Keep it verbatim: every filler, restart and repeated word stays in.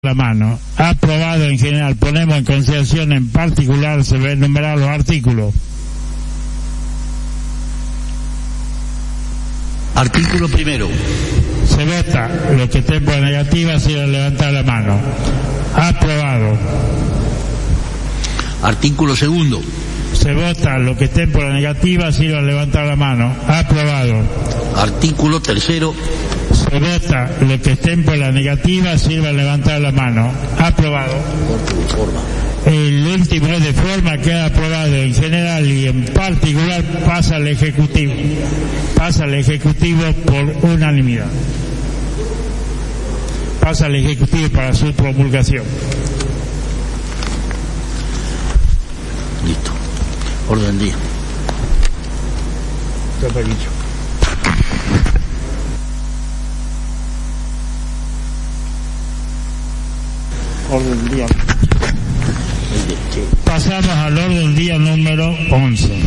la mano. Aprobado en general. Ponemos en consideración en particular, se ven numerados los artículos. Artículo primero. Se vota. Los que estén por negativa, si lo levantar la mano. Aprobado. Artículo segundo. Se vota. Los que estén por la negativa, si lo levantar la mano. Aprobado. Artículo tercero. Se vota. Los que estén por la negativa, sirvan levantar la mano. Aprobado. El último es de forma, queda aprobado en general y en particular pasa al Ejecutivo. Pasa al Ejecutivo por unanimidad. Pasa al Ejecutivo para su promulgación. Listo. Orden del día. Orden del día. Pasamos al orden del día número once.